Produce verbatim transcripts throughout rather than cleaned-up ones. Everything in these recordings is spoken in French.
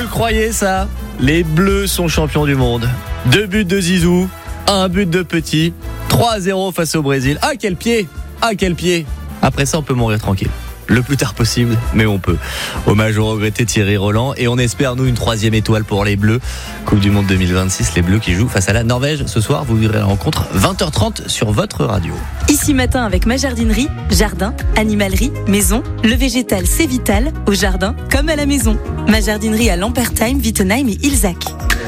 croyez ça ? Les Bleus sont champions du monde. Deux buts de Zizou, un but de Petit, trois à zéro face au Brésil. Ah quel pied ! Ah quel pied ! Après ça, on peut mourir tranquille. Le plus tard possible, mais on peut. Hommage au regretté Thierry Roland. Et on espère, nous, une troisième étoile pour les Bleus. Coupe du Monde deux mille vingt-six, les Bleus qui jouent face à la Norvège. Ce soir, vous verrez la rencontre vingt heures trente sur votre radio. Ici Matin avec ma jardinerie, jardin, animalerie, maison. Le végétal, c'est vital, au jardin comme à la maison. Ma jardinerie à Lampertheim, Wittenheim et Ilzac.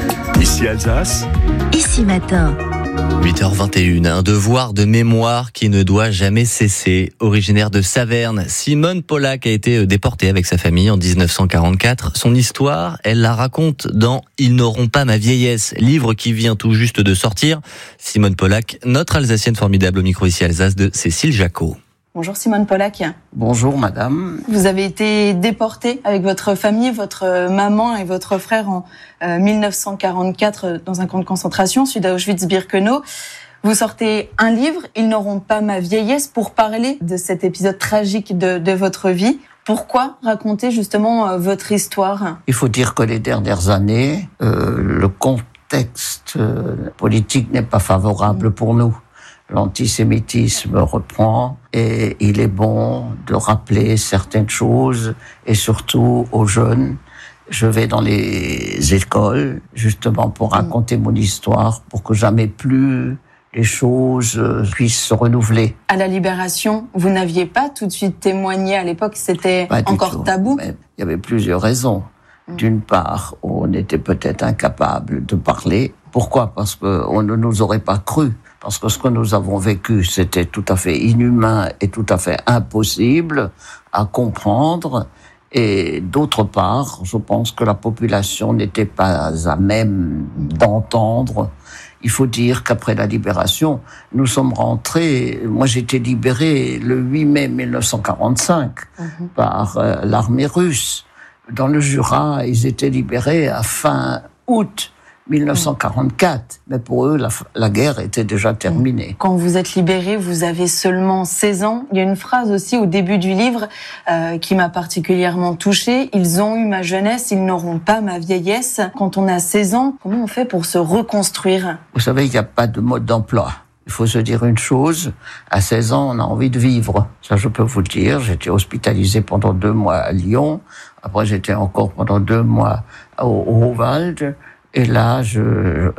Ici Alsace. Ici Matin. huit heures vingt et une, un devoir de mémoire qui ne doit jamais cesser. Originaire de Saverne, Simone Pollack a été déportée avec sa famille en dix-neuf cent quarante-quatre. Son histoire, elle la raconte dans « Ils n'auront pas ma vieillesse », livre qui vient tout juste de sortir. Simone Pollack, notre Alsacienne formidable au micro ici Alsace de Cécile Jacot. Bonjour Simone Pollack. Bonjour madame. Vous avez été déportée avec votre famille, votre maman et votre frère en euh, dix-neuf cent quarante-quatre dans un camp de concentration, celui d'Auschwitz-Birkenau. Vous sortez un livre, Ils n'auront pas ma vieillesse, pour parler de cet épisode tragique de, de votre vie. Pourquoi raconter justement euh, votre histoire ? Il faut dire que les dernières années, euh, le contexte euh, politique n'est pas favorable pour nous. L'antisémitisme reprend et il est bon de rappeler certaines choses et surtout aux jeunes. Je vais dans les écoles justement pour raconter mon histoire pour que jamais plus les choses puissent se renouveler. À la Libération, vous n'aviez pas tout de suite témoigné à l'époque, c'était encore tabou ? Mais il y avait plusieurs raisons. D'une part, on était peut-être incapable de parler. Pourquoi ? Parce qu'on ne nous aurait pas cru. Parce que ce que nous avons vécu, c'était tout à fait inhumain et tout à fait impossible à comprendre. Et d'autre part, je pense que la population n'était pas à même d'entendre. Il faut dire qu'après la libération, nous sommes rentrés, moi j'ai été libéré le huit mai dix-neuf cent quarante-cinq mmh. par euh, l'armée russe. Dans le Jura, ils étaient libérés à fin août dix-neuf cent quarante-quatre, mais pour eux, la, la guerre était déjà terminée. Quand vous êtes libéré, vous avez seulement seize ans. Il y a une phrase aussi au début du livre euh, qui m'a particulièrement touchée. Ils ont eu ma jeunesse, ils n'auront pas ma vieillesse. Quand on a seize ans, comment on fait pour se reconstruire ? Vous savez, il n'y a pas de mode d'emploi. Il faut se dire une chose, à seize ans, on a envie de vivre. Ça, je peux vous le dire. J'étais hospitalisé pendant deux mois à Lyon. Après, j'étais encore pendant deux mois au, au Howald. Et là, je, euh,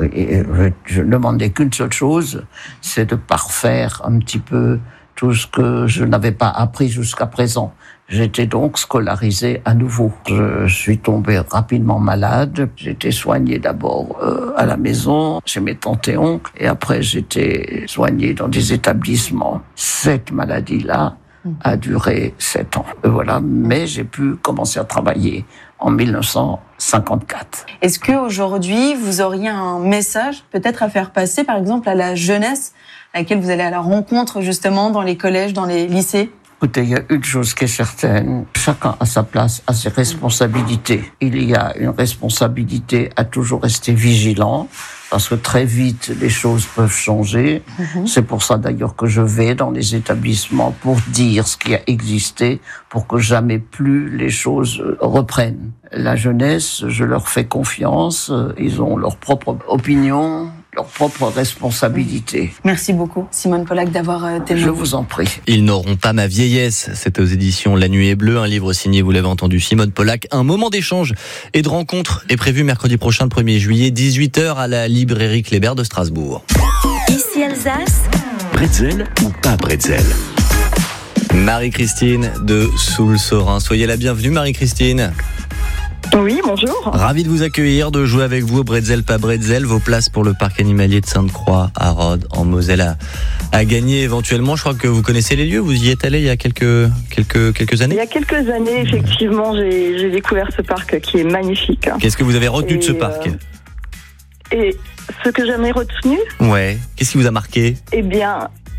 je, je ne demandais qu'une seule chose, c'est de parfaire un petit peu tout ce que je n'avais pas appris jusqu'à présent. J'étais donc scolarisé à nouveau. Je suis tombé rapidement malade. J'ai été soigné d'abord euh, à la maison, chez mes tantes et oncles, et après j'étais soigné dans des établissements. Cette maladie-là a duré sept ans. Et voilà, mais j'ai pu commencer à travailler en dix-neuf cent cinquante-quatre. Est-ce qu'aujourd'hui, vous auriez un message peut-être à faire passer, par exemple, à la jeunesse à laquelle vous allez à la rencontre, justement, dans les collèges, dans les lycées ? Écoutez, il y a une chose qui est certaine, chacun à sa place a ses responsabilités. Il y a une responsabilité à toujours rester vigilant, parce que très vite, les choses peuvent changer. Mmh. C'est pour ça d'ailleurs que je vais dans les établissements pour dire ce qui a existé, pour que jamais plus les choses reprennent. La jeunesse, je leur fais confiance, ils ont leur propre opinion, leur propre responsabilité. Merci beaucoup, Simone Pollack, d'avoir témoigné. Je vous en prie. Ils n'auront pas ma vieillesse. C'est aux éditions La Nuit est bleue, un livre signé, vous l'avez entendu, Simone Pollack. Un moment d'échange et de rencontre est prévu mercredi prochain, le premier juillet, dix-huit heures, à la librairie Kléber de Strasbourg. Ici Alsace. Bretzel ou pas bretzel ? Marie-Christine de Soule-Saurin. Soyez la bienvenue, Marie-Christine. Oui, bonjour. Ravi de vous accueillir, de jouer avec vous au Bretzel pas Bretzel. Vos places pour le parc animalier de Sainte-Croix à Rhodes, en Moselle, à, à gagner éventuellement. Je crois que vous connaissez les lieux, vous y êtes allé il y a quelques, quelques, quelques années ? Il y a quelques années, effectivement, j'ai, j'ai découvert ce parc qui est magnifique. Qu'est-ce que vous avez retenu et de ce parc ? euh, Et ce que j'en ai retenu ? Ouais, qu'est-ce qui vous a marqué ? Eh bien,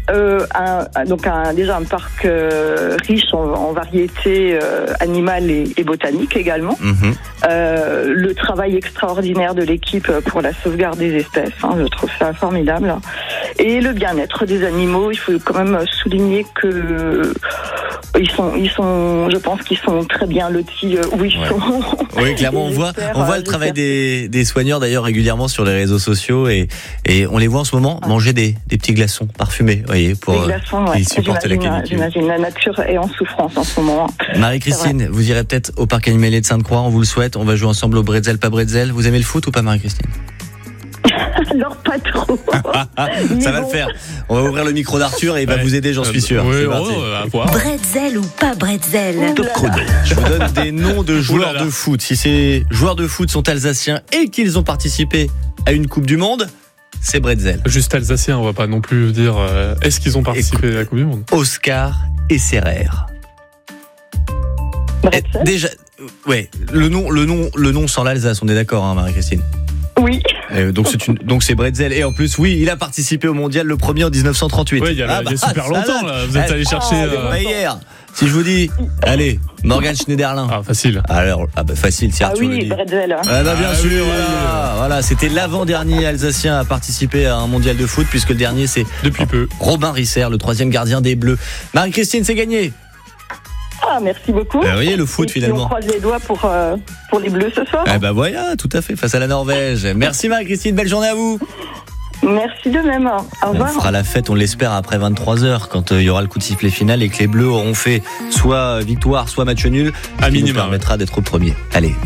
euh, un, donc un, déjà un parc euh, riche en, en variétés euh, animales et, et botaniques également. Mmh. Euh, le travail extraordinaire de l'équipe pour la sauvegarde des espèces, hein, je trouve ça formidable. Et le bien-être des animaux, il faut quand même souligner que ils sont, ils sont, je pense qu'ils sont très bien lotis où ils Ouais. sont. Oui, clairement, on voit, on voit le travail des, des soigneurs d'ailleurs régulièrement sur les réseaux sociaux et, et on les voit en ce moment manger des, des petits glaçons parfumés, vous voyez, pour Les glaçons, ouais. ils supporter la J'imagine, canicule. J'imagine, la nature est en souffrance en ce moment. Marie-Christine, vous irez peut-être au parc animalier de Sainte-Croix, on vous le souhaite. On va jouer ensemble au bretzel, pas bretzel. Vous aimez le foot ou pas, Marie-Christine? Alors pas trop. Ça va le faire. On va ouvrir le micro d'Arthur et il va Ouais. vous aider, j'en suis sûr. Oui, C'est oh, parti. à voir. Bretzel ou pas bretzel? Top chrono. Je vous donne des noms de joueurs Ouh là là. de foot. Si ces joueurs de foot sont alsaciens et qu'ils ont participé à une Coupe du Monde, c'est bretzel. Juste alsacien, on va pas non plus dire. euh, Est-ce qu'ils ont participé à la Coupe du Monde? Oscar et Serrer. Bretzel. Eh, Déjà, euh, ouais, le nom, le nom, le nom sans l'Alsace, on est d'accord, hein, Marie-Christine. Oui. Euh, donc c'est une, donc c'est bretzel et en plus, oui, il a participé au mondial le premier en dix-neuf cent trente-huit. Oui, il y a, Ah il y a bah, super ça longtemps date. là. Vous êtes Ah, allé chercher. ah, euh, Pas hier. Si je vous dis, allez, Morgan Schneiderlin. Ah, facile. Alors, ah bah facile, si Ah Arthur le oui, dit. Bretzel. Ah bah bien Ah sûr, oui, voilà, voilà, c'était l'avant-dernier Alsacien à participer à un mondial de foot, puisque le dernier c'est Depuis peu. Robin Risser, le troisième gardien des Bleus. Marie-Christine, c'est gagné. Ah, merci beaucoup. Bah, vous voyez le foot Et puis, finalement. on croise les doigts pour, euh, pour les Bleus ce soir. Eh bah voilà, tout à fait, face à la Norvège. Merci Marie-Christine, belle journée à vous. Merci de même. Au On revoir. fera la fête, on l'espère, après vingt-trois heures, quand euh, il y aura le coup de sifflet final et que les Bleus auront fait soit victoire, soit match nul, À ce qui nous minima, permettra d'être au premier. Allez,